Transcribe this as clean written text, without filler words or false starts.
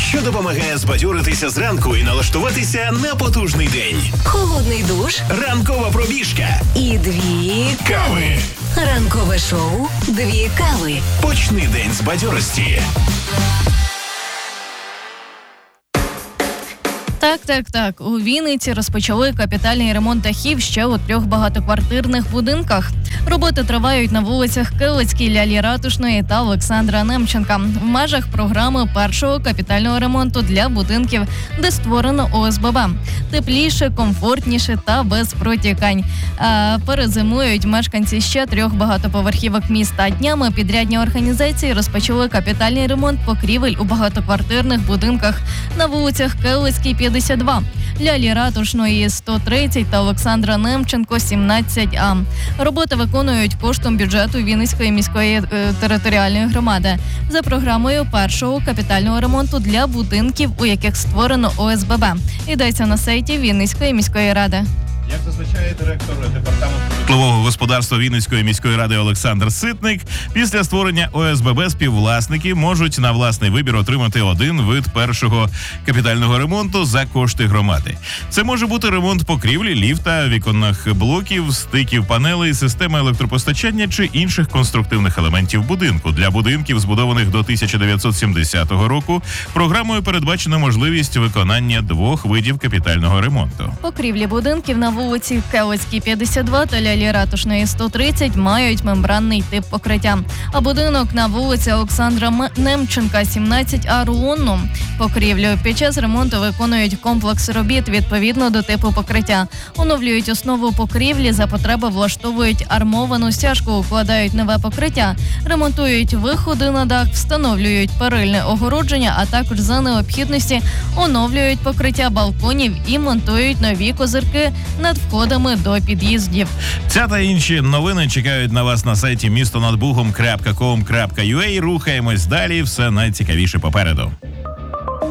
що допомагає збадьоритися зранку і налаштуватися на потужний день. Холодний душ. Ранкова пробіжка. І 2 Кави. Ранкове шоу «2 кави». Почни день з бадьорості. Так. У Вінниці розпочали капітальний ремонт дахів ще у 3 багатоквартирних будинках. Роботи тривають на вулицях Келицькій, Лялі Ратушної та Олександра Немченка в межах програми першого капітального ремонту для будинків, де створено ОСББ. Тепліше, комфортніше та без протікань. Перезимують мешканці ще 3 багатоповерхівок міста. Днями підрядні організації розпочали капітальний ремонт покрівель у багатоквартирних будинках на вулицях Келицькій, 52, Лялі Ратушної, 130 та Олександра Немченко, 17А. Роботи виконують коштом бюджету Вінницької міської територіальної громади за програмою першого капітального ремонту для будинків, у яких створено ОСББ. Йдеться на сайті Вінницької міської ради. Як зазначає директор департаменту житлового господарства Вінницької міської ради Олександр Ситник, після створення ОСББ співвласники можуть на власний вибір отримати один вид першого капітального ремонту за кошти громади. Це може бути ремонт покрівлі, ліфта, віконних блоків, стиків панелей, системи електропостачання чи інших конструктивних елементів будинку. Для будинків, збудованих до 1970 року, програмою передбачена можливість виконання 2 видів капітального ремонту. Покрівлі будинків на вулиці Келицькій, 52 та Лялі Ратушної, 130 мають мембранний тип покриття. А будинок на вулиці Олександра Немченка, 17А, рулонну покрівлю. Під час ремонту виконують комплекс робіт відповідно до типу покриття. Оновлюють основу покрівлі, за потреби влаштовують армовану стяжку, укладають нове покриття, ремонтують виходи на дах, встановлюють перильне огородження, а також за необхідності оновлюють покриття балконів і монтують нові козирки над входами до під'їздів. Ця та інші новини чекають на вас на сайті містонадбугом.com.ua. Рухаємось далі, все найцікавіше попереду.